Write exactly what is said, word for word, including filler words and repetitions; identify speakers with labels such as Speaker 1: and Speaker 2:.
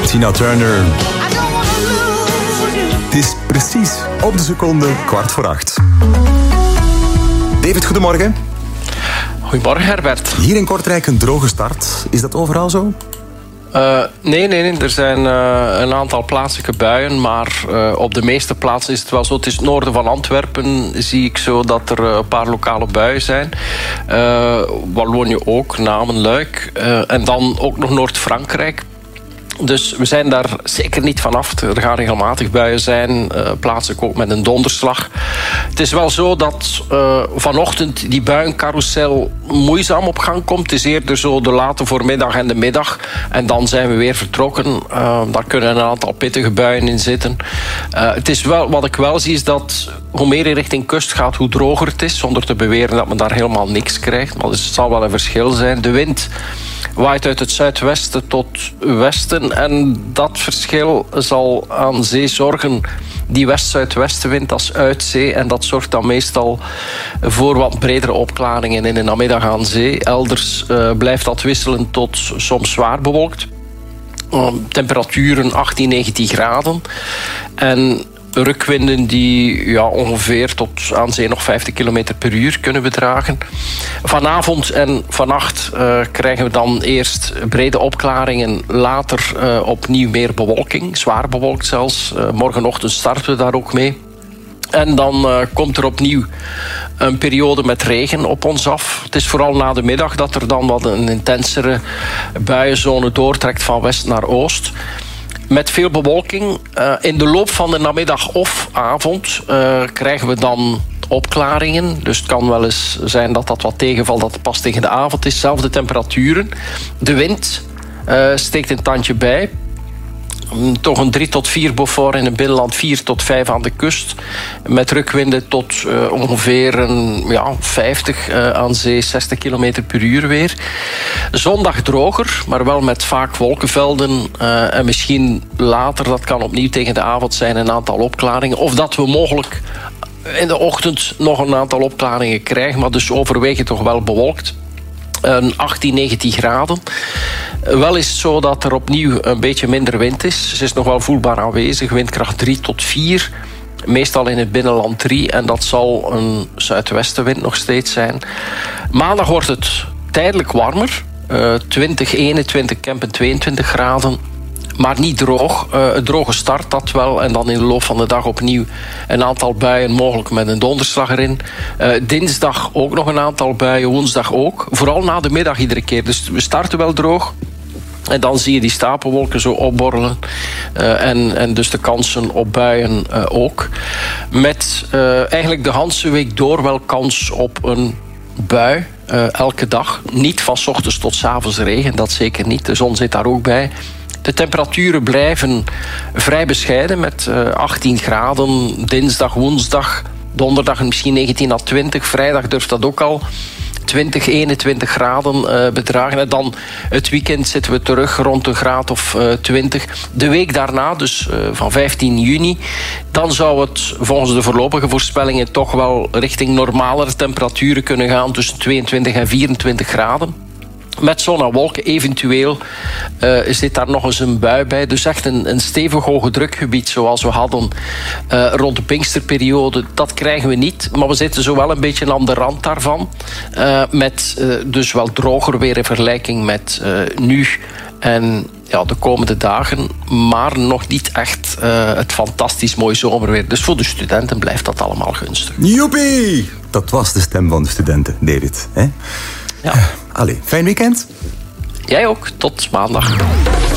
Speaker 1: Tina Turner. Het is precies op de seconde kwart voor acht. David, goedemorgen.
Speaker 2: Goedemorgen, Herbert.
Speaker 1: Hier in Kortrijk een droge start. Is dat overal zo?
Speaker 2: Uh, nee, nee, nee, er zijn uh, een aantal plaatselijke buien, maar uh, op de meeste plaatsen is het wel zo. Het is het noorden van Antwerpen, zie ik zo dat er uh, een paar lokale buien zijn. Uh, Wallonië ook, Namen, Luik. Uh, en dan ook nog Noord-Frankrijk. Dus we zijn daar zeker niet vanaf. Er gaan regelmatig buien zijn, uh, plaatselijk ook met een donderslag. Het is wel zo dat uh, vanochtend die buiencarousel moeizaam op gang komt. Het is eerder zo de late voormiddag en de middag. En dan zijn we weer vertrokken. Uh, daar kunnen een aantal pittige buien in zitten. Uh, het is wel, wat ik wel zie is dat hoe meer je richting kust gaat, hoe droger het is. Zonder te beweren dat men daar helemaal niks krijgt. Maar dus het zal wel een verschil zijn. De wind waait uit het zuidwesten tot westen. En dat verschil zal aan zee zorgen. Die west-zuidwestenwind als uit zee. En dat zorgt dan meestal voor wat bredere opklaringen in de namiddag aan zee. Elders uh, blijft dat wisselen tot soms zwaar bewolkt. Uh, temperaturen achttien, negentien graden. En rukwinden die ja, ongeveer tot aan zee nog vijftig kilometer per uur kunnen bedragen. Vanavond en vannacht uh, krijgen we dan eerst brede opklaringen. Later uh, opnieuw meer bewolking. Zwaar bewolkt zelfs. Uh, morgenochtend starten we daar ook mee. En dan uh, komt er opnieuw een periode met regen op ons af. Het is vooral na de middag dat er dan wat een intensere buienzone doortrekt van west naar oost. Met veel bewolking. Uh, in de loop van de namiddag of avond uh, krijgen we dan opklaringen. Dus het kan wel eens zijn dat dat wat tegenvalt, dat het pas tegen de avond is. Zelfde temperaturen. De wind uh, steekt een tandje bij. Toch een drie tot vier Beaufort in het binnenland, vier tot vijf aan de kust. Met rukwinden tot uh, ongeveer een, ja, vijftig uh, aan zee, zestig kilometer per uur weer. Zondag droger, maar wel met vaak wolkenvelden. Uh, en misschien later, dat kan opnieuw tegen de avond zijn, een aantal opklaringen. Of dat we mogelijk in de ochtend nog een aantal opklaringen krijgen, maar dus overwegend toch wel bewolkt. Een achttien, negentien graden. Wel is het zo dat er opnieuw een beetje minder wind is. Ze is nog wel voelbaar aanwezig. Windkracht drie tot vier. Meestal in het binnenland drie. En dat zal een zuidwestenwind nog steeds zijn. Maandag wordt het tijdelijk warmer. Uh, twintig, eenentwintig, Kempen tweeëntwintig graden. Maar niet droog. Uh, een droge start dat wel. En dan in de loop van de dag opnieuw een aantal buien. Mogelijk met een donderslag erin. Uh, dinsdag ook nog een aantal buien. Woensdag ook. Vooral na de middag iedere keer. Dus we starten wel droog. En dan zie je die stapelwolken zo opborrelen. Uh, en, en dus de kansen op buien uh, ook. Met uh, eigenlijk de hele week door wel kans op een bui. Uh, elke dag. Niet van 's ochtends tot 's avonds regen. Dat zeker niet. De zon zit daar ook bij. De temperaturen blijven vrij bescheiden met uh, achttien graden. Dinsdag, woensdag, donderdag misschien negentien à twintig. Vrijdag durft dat ook al twintig, eenentwintig graden uh, bedragen. En dan het weekend zitten we terug rond een graad of uh, twintig. De week daarna, dus uh, van vijftien juni... dan zou het volgens de voorlopige voorspellingen toch wel richting normalere temperaturen kunnen gaan. Tussen tweeëntwintig en vierentwintig graden. Met zon en wolken, eventueel uh, zit daar nog eens een bui bij. Dus echt een, een stevig hoge drukgebied zoals we hadden uh, rond de Pinksterperiode. Dat krijgen we niet, maar we zitten zo wel een beetje aan de rand daarvan. Uh, met uh, dus wel droger weer in vergelijking met uh, nu en ja, de komende dagen. Maar nog niet echt uh, het fantastisch mooi zomerweer. Dus voor de studenten blijft dat allemaal gunstig.
Speaker 1: Joepie! Dat was de stem van de studenten, David. Hè?
Speaker 2: Ja.
Speaker 1: Allee, fijn weekend.
Speaker 2: Jij ook. Tot maandag.